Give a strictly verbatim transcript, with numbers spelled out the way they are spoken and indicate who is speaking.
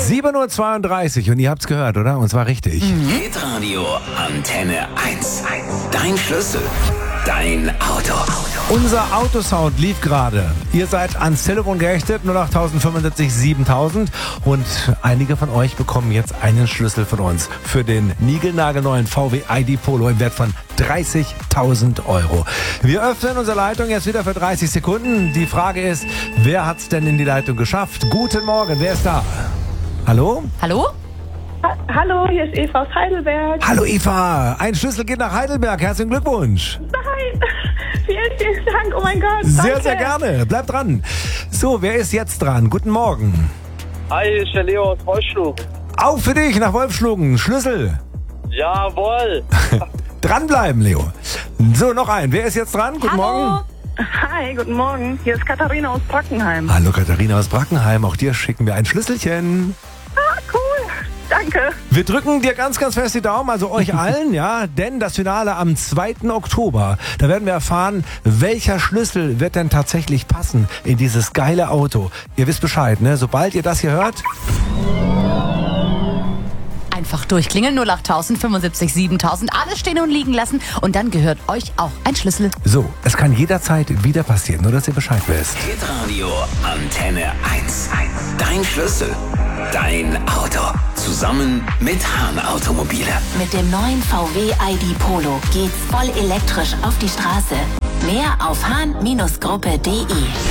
Speaker 1: sieben Uhr zweiunddreißig und ihr habt's gehört, oder? Und zwar richtig.
Speaker 2: Hitradio Antenne eins. Dein Schlüssel. Dein Auto.
Speaker 1: Unser Autosound lief gerade. Ihr seid ans Telefon gerichtet, null acht fünfundsiebzig siebentausend. Und einige von euch bekommen jetzt einen Schlüssel von uns für den niegelnagelneuen V W I D Polo im Wert von dreißigtausend Euro. Wir öffnen unsere Leitung jetzt wieder für dreißig Sekunden. Die Frage ist, wer hat's denn in die Leitung geschafft? Guten Morgen, wer ist da? Hallo?
Speaker 3: Hallo?
Speaker 4: Ha- Hallo, hier ist Eva aus Heidelberg.
Speaker 1: Hallo Eva, ein Schlüssel geht nach Heidelberg. Herzlichen Glückwunsch.
Speaker 4: Nein, vielen, vielen Dank. Oh mein Gott.
Speaker 1: Sehr,
Speaker 4: danke.
Speaker 1: sehr gerne. Bleibt dran. So, wer ist jetzt dran? Guten Morgen.
Speaker 5: Hi, hier ist der Leo aus Wolfschlugen.
Speaker 1: Auch für dich nach Wolfschlugen. Schlüssel.
Speaker 5: Jawohl.
Speaker 1: Dranbleiben, Leo. So, noch ein. Wer ist jetzt dran? Guten Morgen.
Speaker 4: Hi, guten Morgen. Hier ist Katharina aus Brackenheim.
Speaker 1: Hallo Katharina aus Brackenheim. Auch dir schicken wir ein Schlüsselchen.
Speaker 4: Ah, cool. Danke.
Speaker 1: Wir drücken dir ganz, ganz fest die Daumen, also euch allen, ja, denn das Finale am zweiten Oktober, da werden wir erfahren, welcher Schlüssel wird denn tatsächlich passen in dieses geile Auto. Ihr wisst Bescheid, ne? Sobald ihr das hier hört,
Speaker 3: Einfach durchklingeln, null acht fünfundsiebzig siebentausend, alles stehen und liegen lassen und dann gehört euch auch ein Schlüssel.
Speaker 1: so, es kann jederzeit wieder passieren, nur dass ihr Bescheid wisst.
Speaker 2: Hitradio Antenne eins. Dein Schlüssel. Dein Auto. Zusammen mit Hahn Automobile.
Speaker 6: Mit dem neuen V W I D Polo geht's voll elektrisch auf die Straße. Mehr auf hahn Gruppe punkt de.